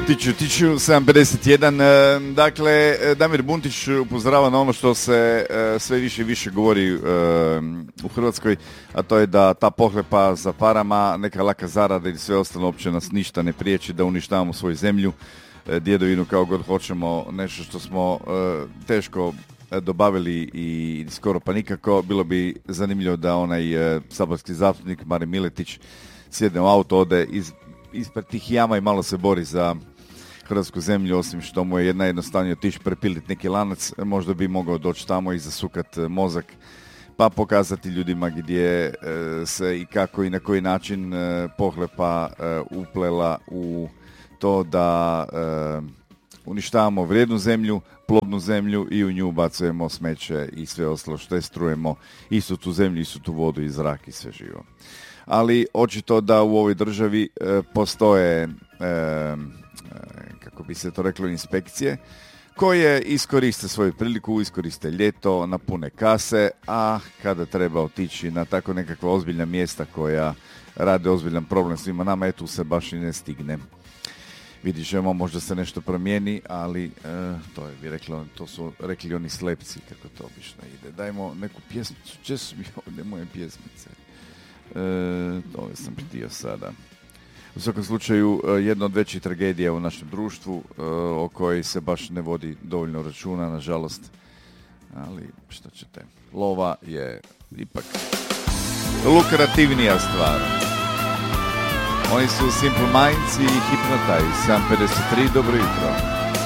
Tiću, 751. Dakle, Damir Buntić upozorava na ono što se sve više i više govori u Hrvatskoj, a to je da ta pohlepa za parama, neka laka zarada i sve ostalo uopće nas ništa ne priječi da uništavamo svoju zemlju, djedovinu, kao god hoćemo, nešto što smo teško dobavili i skoro pa nikako. Bilo bi zanimljivo da onaj saborski zastupnik Marin Miletić sjedne u auto, ode ispred tih jama i malo se bori za hrvatsku zemlju, osim što mu je jednostavnije otići prepiliti neki lanac, možda bi mogao doći tamo i zasukat mozak, pa pokazati ljudima gdje se i kako i na koji način pohlepa uplela u to da uništavamo vrijednu zemlju, plodnu zemlju i u nju bacujemo smeće i sve ostalo što je strujemo, istu tu zemlju, istu tu vodu i zrak i sve živo. Ali očito da u ovoj državi postoje, kako bi se to reklo, inspekcije koje iskoriste svoju priliku, iskoriste ljeto, napune kase, a kada treba otići na tako nekakva ozbiljna mjesta koja rade ozbiljan problem svima nama, tu se baš i ne stigne. Vidit ćemo, možda se nešto promijeni, ali to su rekli oni slepci, kako to obično ide. Dajmo neku pjesmicu, če su mi ovdje moje pjesmice? To sam htio sada. U svakom slučaju, jedna od većih tragedija u našem društvu, o kojoj se baš ne vodi dovoljno računa, nažalost. Ali, što ćete? Lova je ipak lukrativnija stvar. Oni su Simple Minds i Hypnotize, 7:53, dobro jutro.